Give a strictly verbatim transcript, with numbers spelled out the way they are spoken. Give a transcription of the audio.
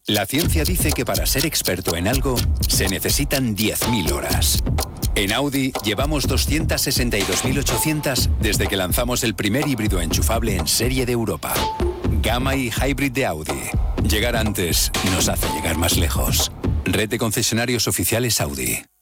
La ciencia dice que para ser experto en algo se necesitan diez mil horas. En Audi llevamos doscientas sesenta y dos mil ochocientas desde que lanzamos el primer híbrido enchufable en serie de Europa. Gamma y Hybrid de Audi. Llegar antes nos hace llegar más lejos. Red de concesionarios oficiales Audi.